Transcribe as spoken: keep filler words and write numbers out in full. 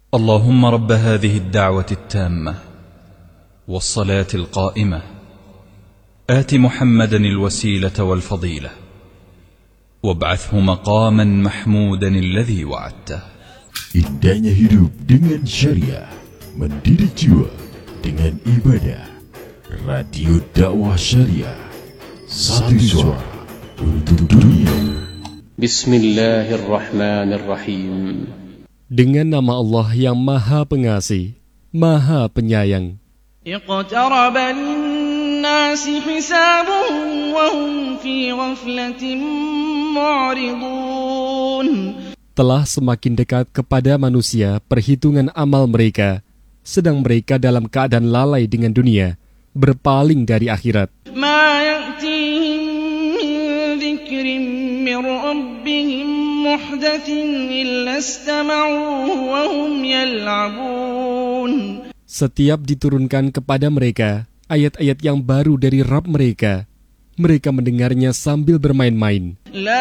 اللهم رب هذه الدعوة التامة والصلاة القائمة آت محمدا الوسيلة والفضيلة وابعثه مقاما محمودا الذي وعدته. Indahnya hidup dengan syariah, mendidik jiwa dengan ibadah. Radio dakwah syariah, satu suara untuk dunia. Bismillahirrahmanirrahim. Dengan nama Allah yang Maha Pengasih, Maha Penyayang. Iqtaraba lin-nasi hisabuhum wa hum fi ghaflatin mu'ridun. Telah semakin dekat kepada manusia perhitungan amal mereka, sedang mereka dalam keadaan lalai dengan dunia, berpaling dari akhirat. Ma ya'tihim min dzikrin min rabbihim muhdatsin illa istama'uhu wa hum yal'abun. Setiap diturunkan kepada mereka ayat-ayat yang baru dari Rabb mereka, mereka mendengarnya sambil bermain-main.